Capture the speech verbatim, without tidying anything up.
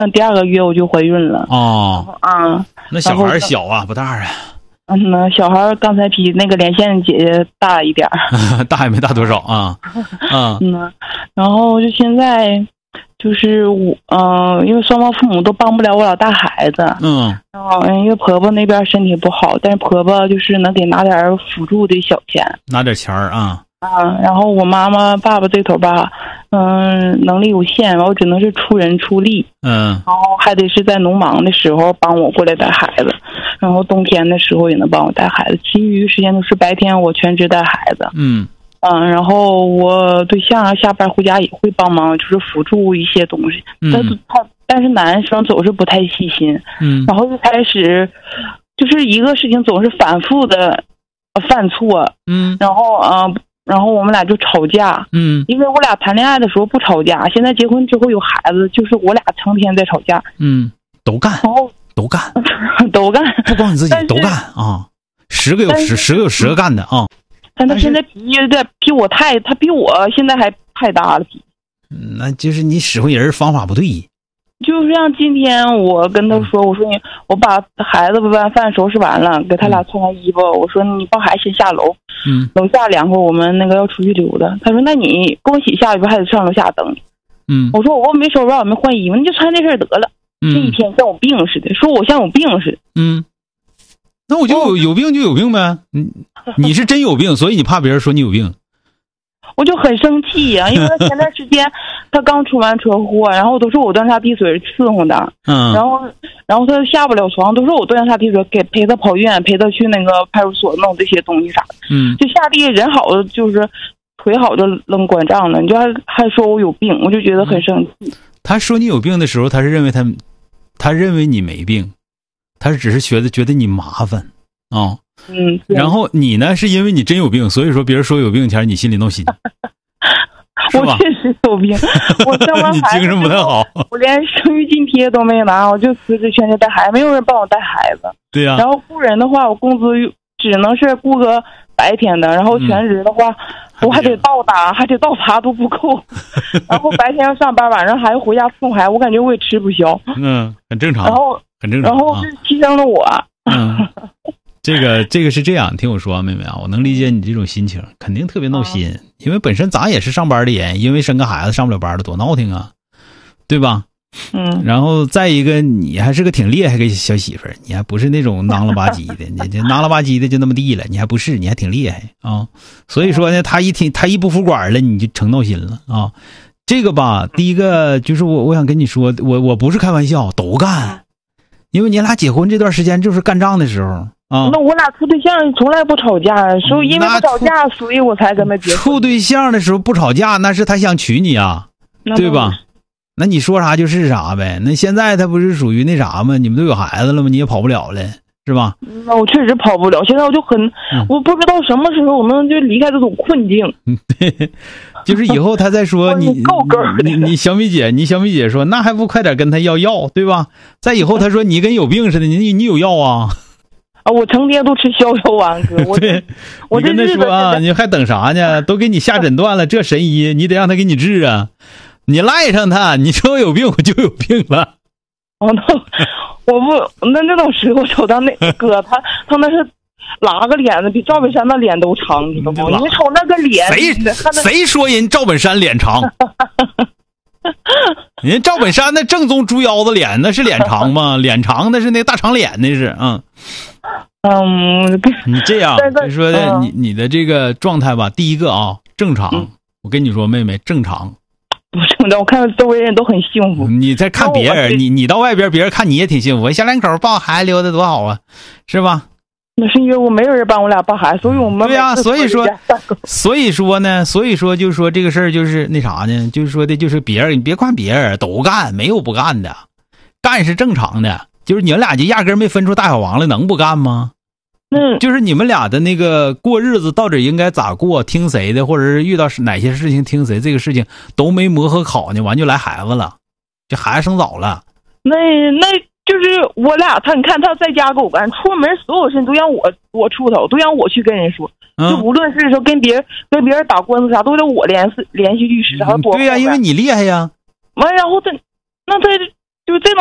嗯，第二个月我就怀孕了。 哦， 啊， 那小孩小啊，不大啊。 嗯，那小孩刚才比那个连线姐姐大一点儿， 大也没大多少啊。啊， 嗯，然后就现在就是我，嗯、呃，因为双方父母都帮不了我老大孩子， 嗯， 然后因为婆婆那边身体不好，但是婆婆就是能给拿点辅助的小钱， 拿点钱儿啊。 啊，然后我妈妈爸爸这头吧，嗯，能力有限，我只能是出人出力， 嗯， 然后还得是在农忙的时候帮我过来带孩子，然后冬天的时候也能帮我带孩子，其余时间都是白天我全职带孩子。 嗯嗯，然后我对象下班回家也会帮忙，就是辅助一些东西， 嗯， 但是他但是男生总是不太细心， 嗯， 然后就开始就是一个事情总是反复的呃犯错， 嗯， 然后啊。呃然后我们俩就吵架， 嗯， 因为我俩谈恋爱的时候不吵架，现在结婚之后有孩子，就是我俩成天在吵架， 嗯，都干， 然后都干， 都干， 不光你自己都干啊，十个有十，十个有十个干的啊。 但他现在脾气有点比我太，他比我现在还太大了。 嗯，那就是你使唤人方法不对。 就像今天我跟他说，我说你，我把孩子晚饭收拾完了，给他俩穿完衣服，我说你抱孩子先下楼， 嗯， 楼下凉快，我们那个要出去溜达。他说那你跟我一起下去，还得上楼下等。 嗯， 我说我没收拾完，我没换衣服，你就穿这身得了。 嗯， 这一天像我病似的，说我像有病似的。 嗯，那我就有有病就有病呗。你你是真有病，所以你怕别人说你有病。 我就很生气呀、啊，因为他前段时间他刚出完车祸，然后都是我端茶递水伺候的， 嗯， 然后然后他下不了床，都是我端茶递水，给陪他跑医院，陪他去那个派出所弄这些东西啥的， 嗯， 就下地人好的就是腿好就扔管账了，你就还还说我有病，我就觉得很生气。 他说你有病的时候，他是认为他他认为你没病，他是只是觉得觉得你麻烦啊。哦， 嗯， 然后你呢，是因为你真有病，所以说别人说有病前你心里闹心。 我确实有病，我生完孩子你精神不太好， 我连生育津贴都没拿，我就辞职全职带孩子，没有人帮我带孩子。 对呀、啊。 然后雇人的话，我工资只能是雇个白天的，然后全职的话，嗯、我还得倒打，还得倒茶都不够。然后白天要上班，晚上还要回家送孩子，我感觉我也吃不消。 嗯，很正常。 然后很正常。 然后是牺牲了我。 嗯。这个这个是这样，听我说啊，妹妹啊，我能理解你这种心情，肯定特别闹心，嗯、因为本身咱也是上班的人，因为生个孩子上不了班的多闹挺啊，对吧？ 嗯。 然后再一个，你还是个挺厉害个小媳妇儿，你还不是那种囔了吧唧的，你这囔了吧唧的就那么地了，你还不是，你还挺厉害啊。所以说呢，他一听他一不服管了，你就成闹心了啊。这个吧，第一个就是我我想跟你说，我我不是开玩笑，都干，因为你俩结婚这段时间就是干仗的时候。啊， 那我俩处对象从来不吵架，所以因为不吵架，所以我才跟他结婚。 处对象的时候不吵架，那是他想娶你啊，对吧？那你说啥就是啥呗。那现在他不是属于那啥吗？你们都有孩子了吗？你也跑不了了，是吧？ 那我确实跑不了。现在我就很，嗯、我不知道什么时候我们就离开这种困境。 对，就是以后他再说你够够你你小米姐，你小米姐说那还不快点跟他要药，对吧？再以后他说你跟有病似的，你你有药啊？ 啊，我成天都吃逍遥丸，哥，我对，我跟他说啊，你还等啥呢？都给你下诊断了，这神医你得让他给你治啊！你赖上他，你说我有病，我就有病了。 哦，那我不，那那种时候瞅到那哥，他他那是拉个脸子比赵本山的脸都长，你知道吗？你瞅那个脸， 谁谁说人赵本山脸长？人赵本山那正宗猪腰子脸，那是脸长吗？脸长那是那大长脸，那是嗯。 嗯， 你这样就说的、嗯、你你的这个状态吧，第一个啊正常、嗯，我跟你说妹妹正常， 不正常，我看周围人都很幸福。 你在看别人，你你到外边，别人看你也挺幸福，小两口抱孩子溜达多好啊，是吧？ 那是因为我没有人帮我俩抱孩子，所以我们对呀、啊，所以说所以说呢，所以说就是说这个事儿就是那啥呢，就是说的就是别人，你别看别人都干，没有不干的，干是正常的。就是你们俩就压根没分出大小王来，能不干吗？ 嗯， 就是你们俩的那个过日子到底应该咋过，听谁的，或者是遇到哪些事情听谁，这个事情都没磨合好呢，完就来孩子了，这孩子生早了。 那那就是我俩，他你看他在家给我干，出门所有事情都让我我出头，都让我去跟人说，嗯、就无论是说跟别人跟别人打官司啥，都得我联系联系律师，还多。 对呀、啊，因为你厉害呀。 完，然后他那他。 就这种。